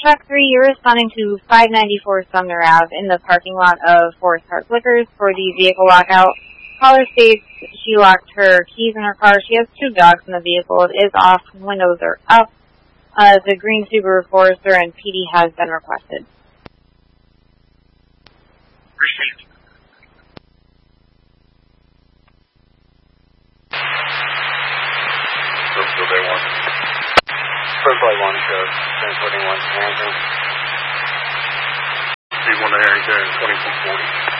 Truck 3, you're responding to 594 Sumner Ave in the parking lot of Forest Park Liquors for the vehicle lockout. Caller states she locked her keys in her car. She has 2 dogs in the vehicle. It is off. Windows are up. The green Subaru Forester and PD has been requested. Received. Brooksville Day 1. Brooksville 1 shows. Transporting 1 to Harrington. C1 to Harrington, 2240.